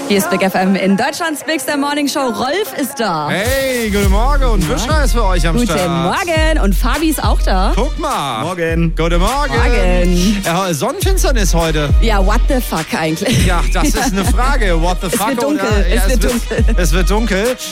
Hier ist Big FM in Deutschlands Bigster Morning Show. Rolf ist da. Hey, guten Morgen und Büschner ist für euch am Start. Guten Morgen und Fabi ist auch da. Guck mal. Morgen. Guten Morgen. Morgen. Ja, Sonnenfinsternis heute. Ja, what the fuck eigentlich? Ja, das ist eine Frage. What the fuck? wird dunkel. Oder, ja, Es wird dunkel. Es wird dunkel.